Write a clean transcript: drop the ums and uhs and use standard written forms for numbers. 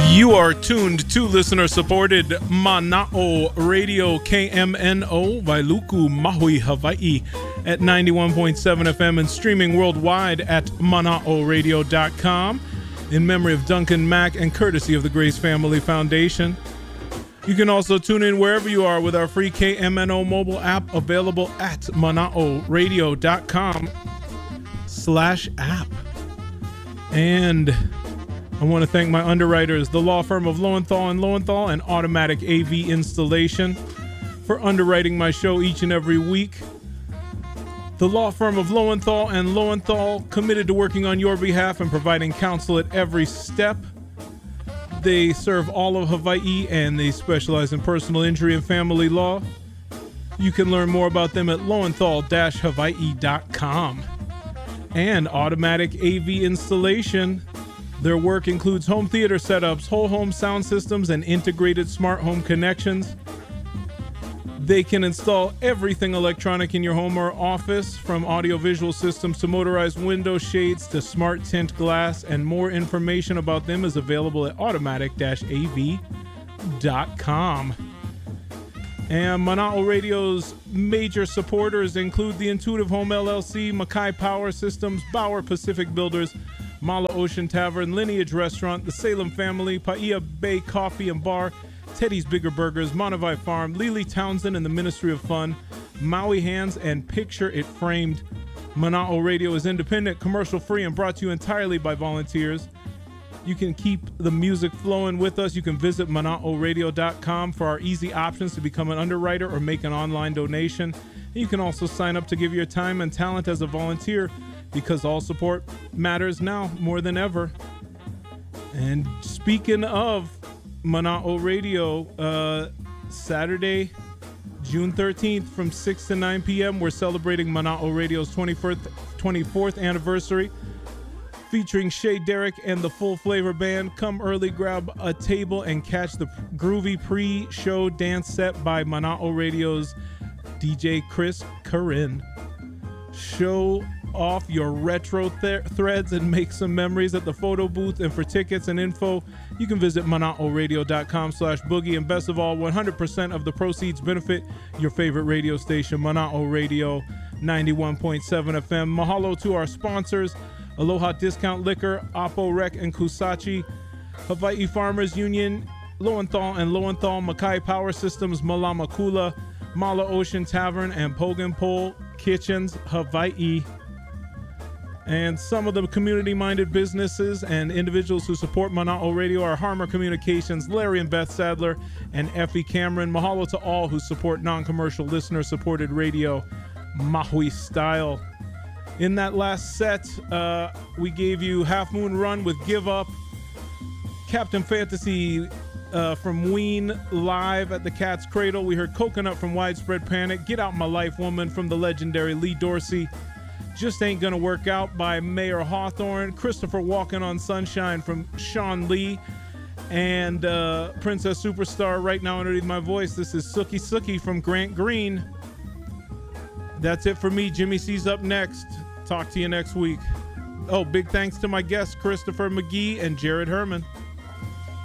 You are tuned to listener-supported Mana'o Radio KMNO Wailuku, Maui, Hawaii at 91.7 FM and streaming worldwide at mana'oradio.com in memory of Duncan Mack and courtesy of the Grace Family Foundation. You can also tune in wherever you are with our free KMNO mobile app available at mana'oradio.com/app. And I want to thank my underwriters, the law firm of Lowenthal & Lowenthal and Automatic AV Installation, for underwriting my show each and every week. The law firm of Lowenthal & Lowenthal, committed to working on your behalf and providing counsel at every step. They serve all of Hawaii and they specialize in personal injury and family law. You can learn more about them at lowenthal-hawaii.com. And Automatic AV Installation. Their work includes home theater setups, whole home sound systems, and integrated smart home connections. They can install everything electronic in your home or office, from audio-visual systems to motorized window shades to smart tint glass, and more information about them is available at automatic-av.com. And Mana'o Radio's major supporters include the Intuitive Home LLC, Makai Power Systems, Bauer Pacific Builders, Mala Ocean Tavern, Lineage Restaurant, the Salem Family, Paia Bay Coffee and Bar, Teddy's Bigger Burgers, Monavai Farm, Lily Townsend and the Ministry of Fun, Maui Hands, and Picture It Framed. Mana'o Radio is independent, commercial-free, and brought to you entirely by volunteers. You can keep the music flowing with us. You can visit mana'oradio.com for our easy options to become an underwriter or make an online donation. And you can also sign up to give your time and talent as a volunteer, because all support matters now more than ever. And speaking of Mana'o Radio, Saturday, June 13th from 6 to 9 p.m., we're celebrating Mana'o Radio's 24th anniversary, featuring Shay Derrick and the Full Flavor Band. Come early, grab a table, and catch the groovy pre-show dance set by Mana'o Radio's DJ Chris Corinne. Show off your retro threads and make some memories at the photo booth. And for tickets and info, you can visit mana'oradio.com/boogie. And best of all, 100% of the proceeds benefit your favorite radio station, Mana'o Radio 91.7 FM. Mahalo to our sponsors, Aloha Discount Liquor, Oppo Rec and Kusachi, Hawaii Farmers Union, Lowenthal & Lowenthal, Makai Power Systems, Malama Kula, Mala Ocean Tavern, and Pogan Pole Kitchens, Hawaii. And some of the community-minded businesses and individuals who support Mana'o Radio are Harmer Communications, Larry and Beth Sadler, and Effie Cameron. Mahalo to all who support non-commercial listener-supported radio, Maui style. In that last set, we gave you Half Moon Run with Give Up, Captain Fantasy from Ween live at the Cat's Cradle. We heard Coconut from Widespread Panic, Get Out My Life Woman from the legendary Lee Dorsey, Just Ain't Gonna Work Out by Mayor Hawthorne, Christopher Walking on Sunshine from Sean Lee, and Princess Superstar right now underneath my voice. This is Sookie Sookie from Grant Green. That's it for me. Jimmy C's up next. Talk to you next week. Oh, big thanks to my guests, Christopher McGee and Jared Herman.